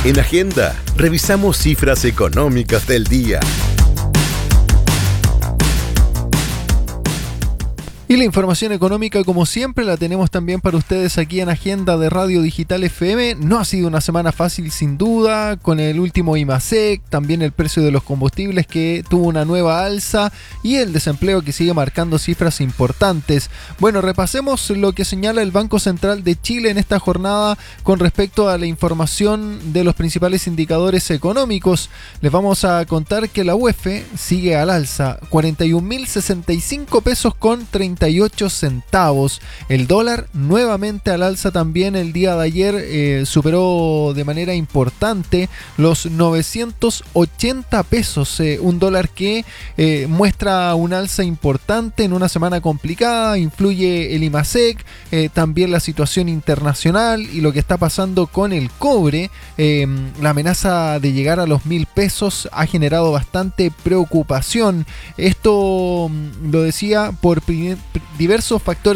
En Agenda, revisamos cifras económicas del día. Y la información económica, como siempre, la tenemos también para ustedes aquí en Agenda de Radio Digital FM. No ha sido una semana fácil, sin duda, con el último IMASEC, también el precio de los combustibles que tuvo una nueva alza y el desempleo que sigue marcando cifras importantes. Bueno, repasemos lo que señala el Banco Central de Chile en esta jornada con respecto a la información de los principales indicadores económicos. Les vamos a contar que la UEF sigue al alza, 41.065 pesos con 38 centavos. El dólar nuevamente al alza también el día de ayer, superó de manera importante los 980 pesos, un dólar que muestra un alza importante en una semana complicada. Influye el IMASEC, también la situación internacional y lo que está pasando con el cobre. La amenaza de llegar a los 1.000 pesos ha generado bastante preocupación. Esto lo decía por diversos factores